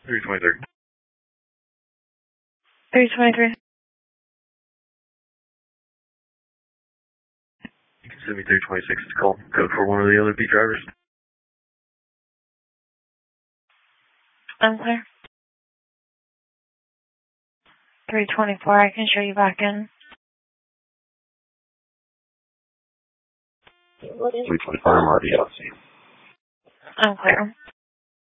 323. 323. You can send me 326 to call code for one of the other B drivers. I'm clear. 324, I can show you back in. 325, I'm already out. I'm clear.